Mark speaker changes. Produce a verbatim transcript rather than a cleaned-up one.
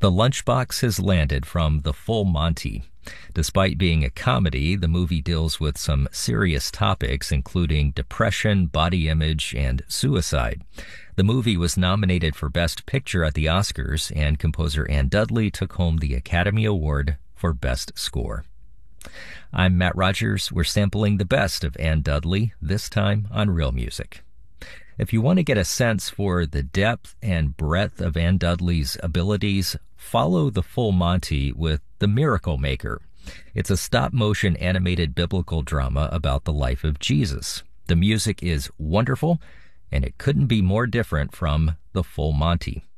Speaker 1: The Lunchbox has landed from The Full Monty. Despite being a comedy, the movie deals with some serious topics, including depression, body image, and suicide. The movie was nominated for Best Picture at the Oscars, and composer Ann Dudley took home the Academy Award for Best Score. I'm Matt Rogers. We're sampling the best of Ann Dudley, this time on Real Music. If you want to get a sense for the depth and breadth of Ann Dudley's abilities, follow The Full Monty with The Miracle Maker. It's a stop-motion animated biblical drama about the life of Jesus. The music is wonderful, and it couldn't be more different from The Full Monty.